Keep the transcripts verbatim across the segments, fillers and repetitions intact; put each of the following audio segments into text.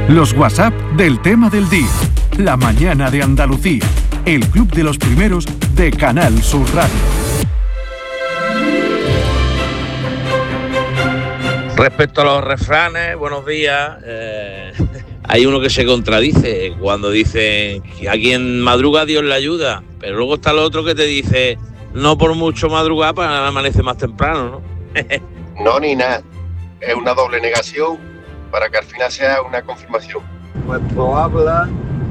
Los WhatsApp del tema del día. La mañana de Andalucía. El club de los primeros de Canal Sur Radio. Respecto a los refranes, buenos días. Eh, hay uno que se contradice cuando dice que a quien madruga Dios le ayuda, pero luego está el otro que te dice no por mucho madrugar para amanece más temprano, ¿no? No, ni nada. Es una doble negación para que al final sea una confirmación. Nuestro habla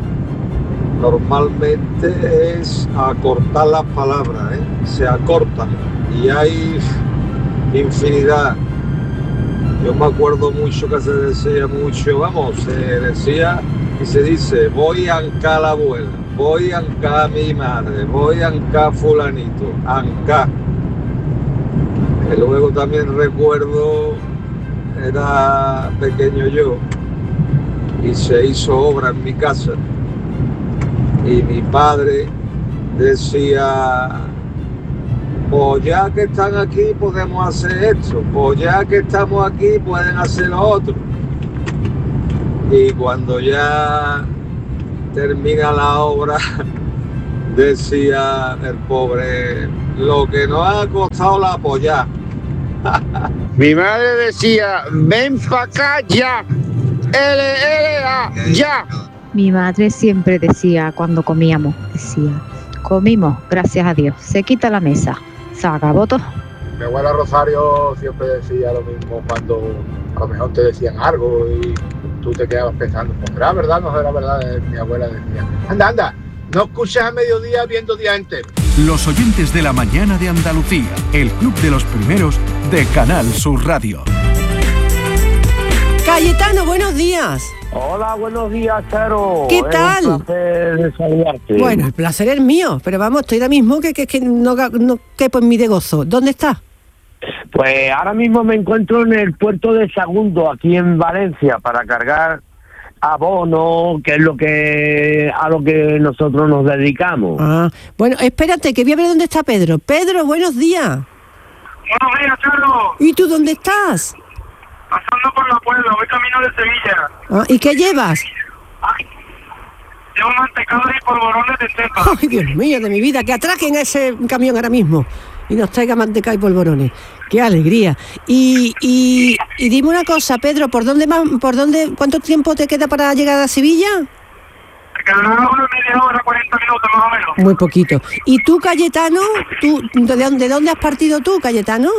normalmente es acortar las palabras, ¿eh? Se acortan y hay infinidad. Yo me acuerdo mucho que se decía mucho, vamos, se decía y se dice, voy a ancar a la abuela, voy a ancar a mi madre, voy a ancar a fulanito, ancar. Que luego también recuerdo, era pequeño yo, y se hizo obra en mi casa, y mi padre decía, pues ya que están aquí podemos hacer esto, pues ya que estamos aquí pueden hacer lo otro. Y cuando ya termina la obra, decía el pobre, lo que nos ha costado la polla. Mi madre decía, ven pa' acá ya, L L A, ya. Mi madre siempre decía cuando comíamos, decía, comimos, gracias a Dios, se quita la mesa. Se acabó todo. Mi abuela Rosario siempre decía lo mismo cuando a lo mejor te decían algo y tú te quedabas pensando, pues será verdad, no será verdad. Mi abuela decía, anda, anda, no escuches a mediodía viendo día entero. Los oyentes de la mañana de Andalucía, el club de los primeros de Canal Sur Radio. Cayetano, buenos días. Hola, buenos días, Charo. ¿Qué tal? Es un placer de saludarte. Bueno, el placer es mío, pero vamos, estoy ahora mismo que, que, que no, no quepo en mí de gozo. ¿Dónde estás? Pues ahora mismo me encuentro en el puerto de Sagunto, aquí en Valencia, para cargar abono, que es lo que a lo que nosotros nos dedicamos. Ah, bueno, espérate, que voy a ver dónde está Pedro. Pedro, buenos días. Buenos días, Charo. ¿Y tú dónde estás? Pasando por la Puebla, voy camino de Sevilla. Ah, ¿y qué llevas? Llevo mantecado y polvorones de cepa. Ay, Dios mío, de mi vida, que atraquen a ese camión ahora mismo y nos traiga mantecado y polvorones. ¡Qué alegría! Y, y, y dime una cosa, Pedro, ¿por dónde más, por dónde, cuánto tiempo te queda para llegar a Sevilla? Me quedará una media hora, cuarenta minutos más o menos. Muy poquito. ¿Y tú, Cayetano? ¿Tú, de, ¿De dónde has partido tú, Cayetano?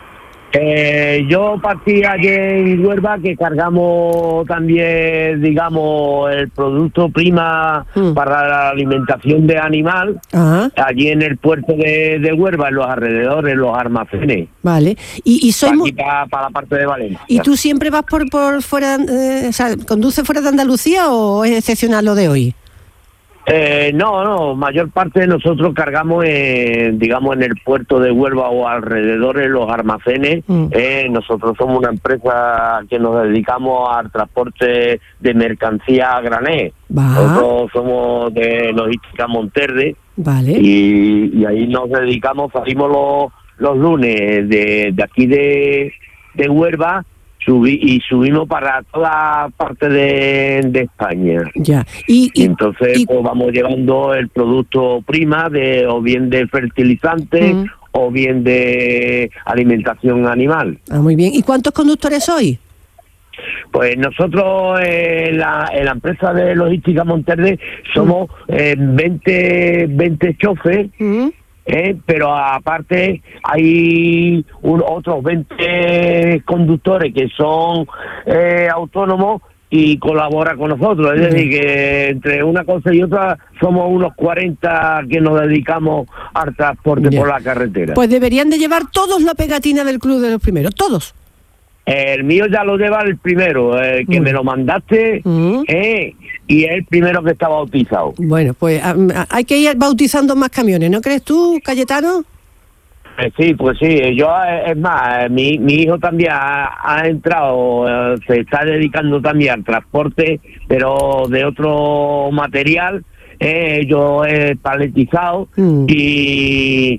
Eh, yo partí ayer en Huelva, que cargamos también, digamos, el producto prima mm. para la alimentación de animal, Ajá. allí en el puerto de, de Huelva, en los alrededores, en los almacenes. Vale. Y, y soy muy... para, para la parte de Valencia. ¿Y tú siempre vas por, por fuera, eh, o sea, conduces fuera de Andalucía o es excepcional lo de hoy? Eh, no, no, mayor parte de nosotros cargamos, en, digamos, en el puerto de Huelva o alrededor de los almacenes. Mm. Eh, nosotros somos una empresa que nos dedicamos al transporte de mercancía a granel. Nosotros somos de Logística Monterde. Vale. Y, y ahí nos dedicamos, salimos los, los lunes de, de aquí de, de Huelva. Subí, y subimos para toda parte de, de España. Ya. Y, y, y entonces y... pues vamos llevando el producto prima de o bien de fertilizante mm. o bien de alimentación animal. Ah, muy bien. ¿Y cuántos conductores sois? Pues nosotros en la, en la empresa de Logística Monterde somos mm. eh, veinte, veinte choferes. Mm. Eh, pero aparte hay un, otros veinte conductores que son eh, autónomos y colaboran con nosotros. Es decir, que entre una cosa y otra somos unos cuarenta que nos dedicamos al transporte yeah. por la carretera. Pues deberían de llevar todos la pegatina del Club de los Primeros, todos. El mío ya lo lleva el primero, el que mm. me lo mandaste, mm. eh, y es el primero que está bautizado. Bueno, pues a, a, hay que ir bautizando más camiones, ¿no crees tú, Cayetano? Eh, sí, pues sí, yo, es más, mi, mi hijo también ha, ha entrado, eh, se está dedicando también al transporte, pero de otro material. Eh, yo he paletizado mm. y...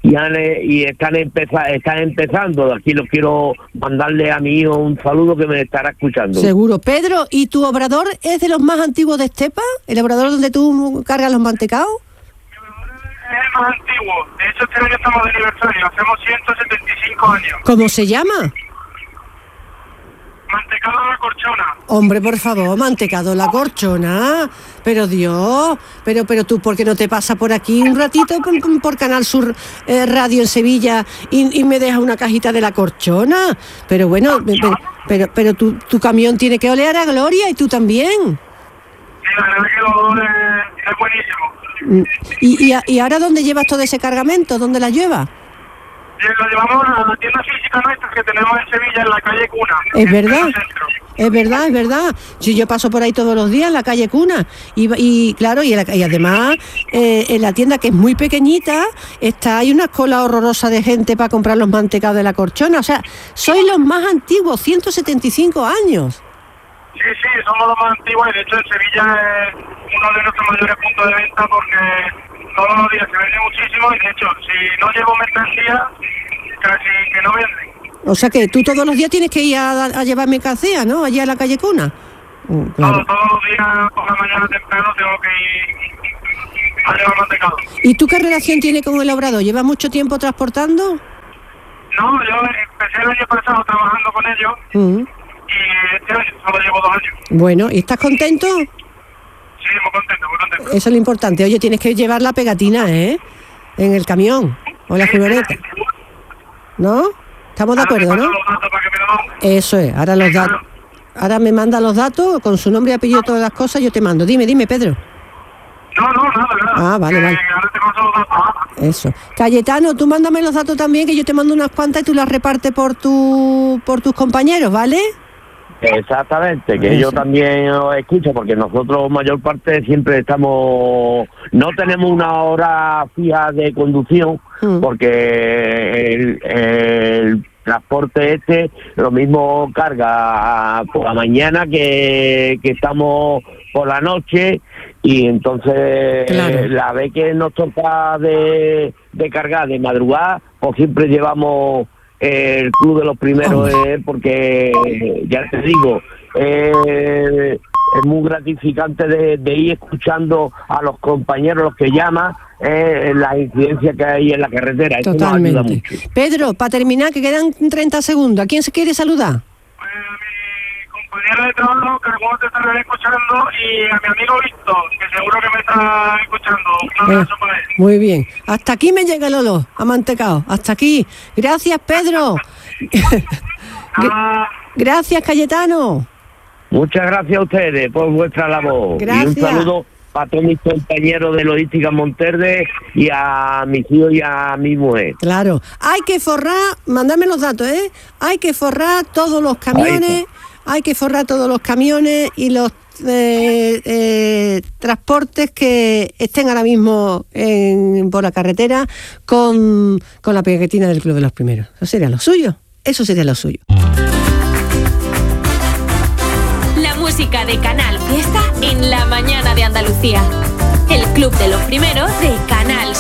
y, han, y están, empeza, están empezando. Aquí los quiero mandarle a mi hijo un saludo que me estará escuchando. Seguro. Pedro, ¿y tu obrador es de los más antiguos de Estepa? ¿El obrador donde tú cargas los mantecaos? Es el más antiguo. De hecho, este año estamos de aniversario. Hacemos ciento setenta y cinco años. ¿Cómo se llama? Mantecado La Corchona. Hombre, por favor, Mantecado La Corchona. Pero Dios, pero pero tú, ¿por qué no te pasas por aquí un ratito por, por Canal Sur eh, Radio en Sevilla y, y me dejas una cajita de La Corchona? Pero bueno, pero pero, pero tu, tu camión tiene que oler a gloria y tú también. Sí, la verdad es que el olor es, es buenísimo. ¿Y, y, ¿Y ahora dónde llevas todo ese cargamento? ¿Dónde la llevas? Lo llevamos a la tienda física nuestra que tenemos en Sevilla, en la calle Cuna. Es verdad, es verdad, es verdad. Si yo paso por ahí todos los días, en la calle Cuna. Y, y claro, y, la, y además, eh, en la tienda, que es muy pequeñita, está hay una cola horrorosa de gente para comprar los mantecados de La Corchona. O sea, sois los más antiguos, ciento setenta y cinco años. Sí, sí, somos los más antiguos y de hecho en Sevilla es uno de nuestros mayores puntos de venta porque todos los días se vende muchísimo y de hecho si no llevo mercancía casi que no venden. O sea que tú todos los días tienes que ir a, a llevar mercancía, ¿no? Allí a la calle Cuna. Uh, claro. Todo, todos los días por la mañana temprano tengo que ir a llevar mantecado. ¿Y tú qué relación tienes con el obrador? ¿Llevas mucho tiempo transportando? No, yo empecé el año pasado trabajando con ellos. Uh-huh. Y este año solo llevo dos años. Bueno, ¿y estás contento? Sí, muy contento, muy contento. Eso es lo importante. Oye, tienes que llevar la pegatina, ¿eh? En el camión o la furgoneta. ¿No? Estamos de acuerdo, ¿no? Eso es, ahora los datos. Ahora me manda los datos, con su nombre y apellido, todas las cosas, yo te mando. Dime, dime, Pedro. No, no, nada, nada. Ah, vale, eh, vale. Ahora te paso los datos. Eso. Cayetano, tú mándame los datos también, que yo te mando unas cuantas y tú las repartes por tu, por tus compañeros, ¿vale? Exactamente, que yo también os escucho, porque nosotros mayor parte siempre estamos, no tenemos una hora fija de conducción, mm. porque el, el transporte este lo mismo carga por la mañana que, que estamos por la noche, y entonces claro. La vez que nos toca de, de cargar de madrugada, pues siempre llevamos el club de los primeros, eh, porque ya te digo, eh, es muy gratificante de, de ir escuchando a los compañeros, los que llaman, eh, las incidencias que hay en la carretera. Eso totalmente. Nos ayuda mucho. Pedro, para terminar, que quedan treinta segundos, ¿a quién se quiere saludar? Pues a mi compañero de trabajo, que algunos te estarán escuchando, y a mi amigo Víctor, que seguro que me está escuchando. Un abrazo eh, para él. Muy bien. Hasta aquí me llega el olor a mantecado. Hasta aquí. Gracias, Pedro. ah. Gracias, Cayetano. Muchas gracias a ustedes por vuestra labor. Gracias. Y un saludo para todos mis compañeros de Logística Monterde y a mis hijos y a mi mujer. Claro. Hay que forrar, mándame los datos, ¿eh? Hay que forrar todos los camiones, hay que forrar todos los camiones y los Eh, eh, transportes que estén ahora mismo en, por la carretera con, con la pegatina del Club de los Primeros. Eso sería lo suyo. Eso sería lo suyo. La música de Canal Fiesta en la mañana de Andalucía. El Club de los Primeros de Canal